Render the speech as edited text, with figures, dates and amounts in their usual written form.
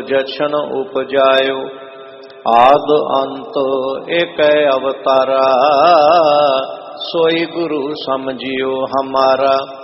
जछन उपजायो, आद अंत एक अवतारा, सोई गुरु समझियो हमारा।